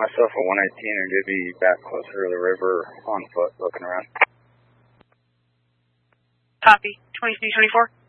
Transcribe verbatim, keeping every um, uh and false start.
Myself at one eighteen and to be back closer to the river on foot looking around. Copy. twenty-three twenty-four.